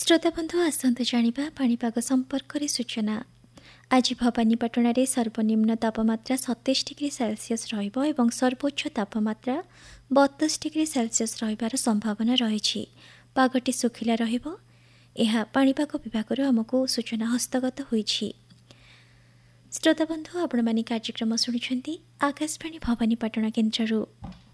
श्रोताबंधु आसंतु जानिबा पाणीपाग संपर्क सूचना। आज भवानीपाटना रे सर्वनिम्न तापमात्रा 27 डिग्री सेल्सियस रहिबो एवं सर्वोच्च तापमात्रा 32 डिग्री सेल्सियस रहिबार संभावना रहिछि। पागटी सुखिला रहिबो एहा पाणीपाग विभागरु हमकु सूचना हस्तगत होइछि। श्रोताबंधु आपण माने कार्यक्रम सुनिछन्ती आकाशवाणी भवानीपाटना केन्द्ररु।